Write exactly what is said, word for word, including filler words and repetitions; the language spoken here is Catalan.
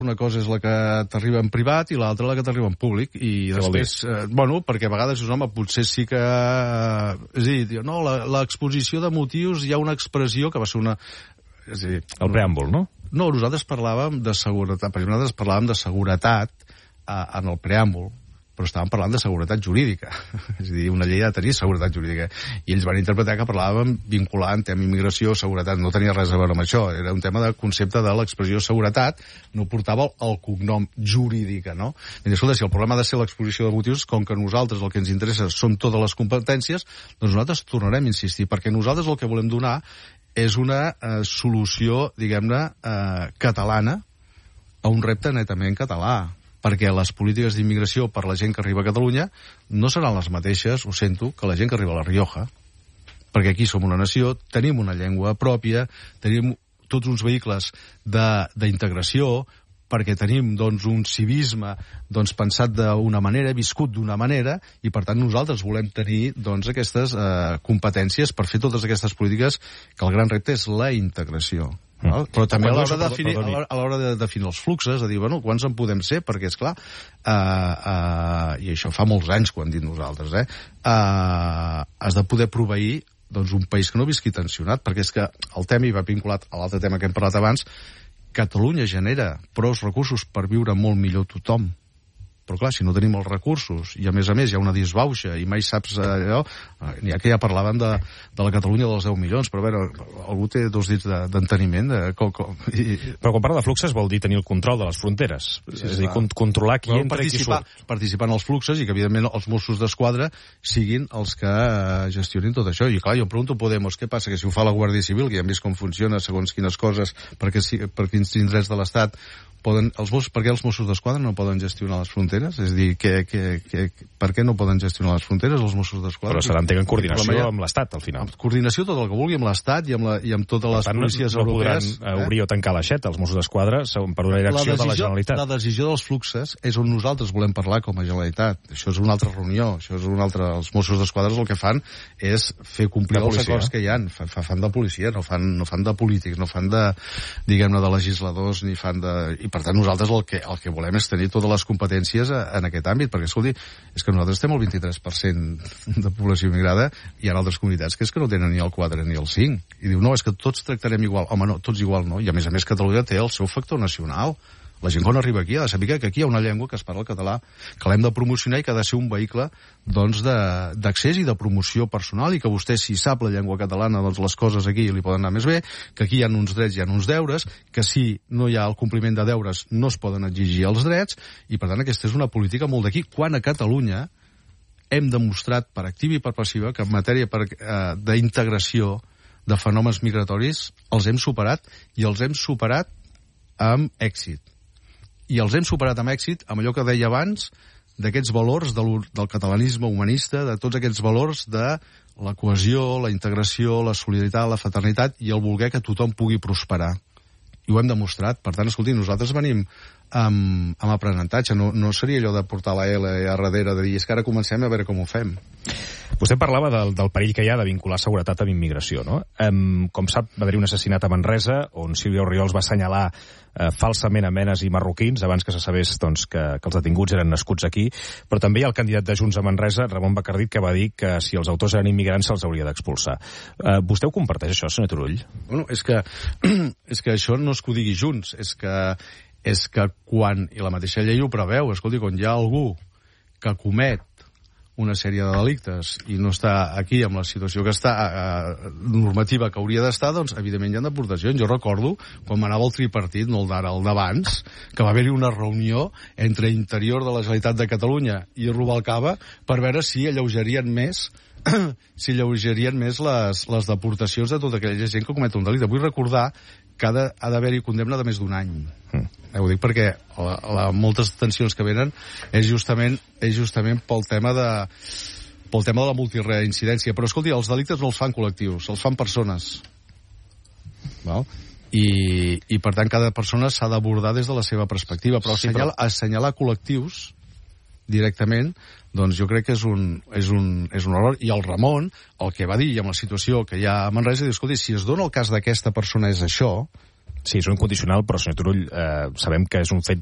Una cosa és la que t'arriba en privat i l'altra la que t'arriba en públic. I després, eh, bueno, perquè a vegades dius, home, potser sí que... Eh, és a dir, no, l'exposició de motius hi ha una expressió que va ser una... És a dir, el preàmbul, no? No, nosaltres parlàvem de seguretat, perquè nosaltres parlàvem de seguretat eh, en el preàmbul, però estàvem parlant de seguretat jurídica. És a dir, una llei ha de tenir seguretat jurídica. I ells van interpretar que parlàvem vinculant tema immigració, seguretat. No tenia res a veure amb això. Era un tema de concepte de l'expressió seguretat, no portava el cognom jurídica, no? I escolta, si el problema ha de ser l'exposició de motius, com que nosaltres el que ens interessa són totes les competències, doncs nosaltres tornarem a insistir, perquè nosaltres el que volem donar és una eh, solució, diguem-ne, eh, catalana a un repte netament català, perquè les polítiques d'immigració per la gent que arriba a Catalunya no seran les mateixes, ho sento, que la gent que arriba a La Rioja. Perquè aquí som una nació, tenim una llengua pròpia, tenim tots uns vehicles d'integració, perquè tenim doncs, un civisme doncs, pensat d'una manera, viscut d'una manera, i per tant nosaltres volem tenir doncs, aquestes eh, competències per fer totes aquestes polítiques, que el gran repte és la integració. No? Però també a l'hora de, definir, a l'hora de definir els fluxes, de dir, bueno, quants en podem ser, perquè, esclar, uh, uh, i això fa molts anys que ho hem dit nosaltres, eh, uh, has de poder proveir doncs, un país que no visqui tensionat, perquè és que el tema hi va vinculat a l'altre tema que hem parlat abans, Catalunya genera prou recursos per viure molt millor tothom. Però clar, si no tenim els recursos i a més a més hi ha una disbauxa i mai saps allò, n'hi ha que ja parlaven de, de la Catalunya dels deu milions, però a veure, algú té dos dits d'enteniment de, de, com, com, i... Però quan parla de fluxes vol dir tenir el control de les fronteres, sí, és a dir, controlar qui bueno, entra i qui surt. Participar en els fluxes i que evidentment els Mossos d'Esquadra siguin els que gestionin tot això. I clar, jo em pregunto, Podemos, què passa? Que si ho fa la Guàrdia Civil, que ja hem vist com funciona segons quines coses, perquè, per quins indrets de l'Estat poden, els Mossos, per què els Mossos d'Esquadra no poden gestionar les fronteres? És a dir, que, que, que, per què no poden gestionar les fronteres els Mossos d'Esquadra? Però seran en coordinació ja, amb l'Estat, al final. Coordinació tot el que vulgui amb l'Estat i amb, la, i amb totes les tant, policies no europees. No podran eh? obrir o tancar l'aixeta, els Mossos d'Esquadra, per una direcció decisió, de la Generalitat. La decisió dels fluxes és on nosaltres volem parlar com a Generalitat. Això és una altra reunió, això és una altra... Els Mossos d'Esquadra el que fan és fer complir els acords que hi ha. Fan, fan de policia, no fan, no fan de polítics, no fan de, diguem-ne, de legisladors, ni fan de... I per tant nosaltres el que, el que volem és tenir totes les competències en aquest àmbit, perquè, escolti, és que nosaltres estem al vint-i-tres per cent de població immigrada i hi ha altres comunitats que és que no tenen ni el quatre ni el cinc. I diu, no, és que tots tractarem igual. Home, no, tots igual no. I a més a més Catalunya té el seu factor nacional. La gent quan arriba aquí ha de saber que aquí hi ha una llengua que es parla el català, que l'hem de promocionar i que ha de ser un vehicle doncs, d'accés i de promoció personal, i que vostè, si sap la llengua catalana, doncs les coses aquí li poden anar més bé, que aquí hi ha uns drets, hi ha uns deures, que si no hi ha el compliment de deures no es poden exigir els drets, i per tant aquesta és una política molt d'aquí, quan a Catalunya hem demostrat per activa i per passiva que en matèria eh, d'integració de fenòmens migratoris els hem superat, i els hem superat amb èxit. I els hem superat amb èxit amb allò que deia abans, d'aquests valors del, del catalanisme humanista, de tots aquests valors de la cohesió, la integració, la solidaritat, la fraternitat i el voler que tothom pugui prosperar. I ho hem demostrat. Per tant, escolti, nosaltres venim amb, amb aprenentatge. No, no seria allò de portar la L a darrere, de dir, és que ara comencem a veure com ho fem. Vostè parlava del, del perill que hi ha de vincular seguretat amb immigració, no? Um, com sap, va haver-hi un assassinat a Manresa, on Sílvia Orriols va assenyalar uh, falsament a menes i marroquins, abans que se sabés doncs, que, que els detinguts eren nascuts aquí, però també hi ha el candidat de Junts a Manresa, Ramon Bacardit, que va dir que si els autors eren immigrants se'ls hauria d'expulsar. Uh, vostè ho comparteix, això, senyor Turull? Bueno, és que, és que això no és que ho digui Junts, és que, és que quan, i la mateixa llei ho preveu, escolti, quan hi ha algú que comet una sèrie de delictes i no està aquí amb la situació que està eh, normativa que hauria d'estar, doncs evidentment hi ha deportacions. Jo recordo quan m'anava al tripartit, no el d'ara, el d'abans, que va haver-hi una reunió entre Interior de la Generalitat de Catalunya i Rubalcaba per veure si alleugerien més si alleugerien més les, les deportacions de tota aquella gent que comet un delicte. Vull recordar que ha, de, ha d'haver-hi condemna de més d'un any. Mm. Eh, ho dic perquè la, la, moltes detencions que venen és justament, és justament pel tema de pel tema de la multireincidència. Però escolti, els delictes no els fan col·lectius, els fan persones. Val? I, i per tant cada persona s'ha d'abordar des de la seva perspectiva, però, sí, assenyalar, però... assenyalar col·lectius directament, doncs jo crec que és un, és un, és un error. I el Ramon, el que va dir, i amb la situació que hi ha a Manresa, diu, escolti, si es dona el cas d'aquesta persona és això, Sí, és un incondicional, però, senyor Turull, eh, sabem que és un fet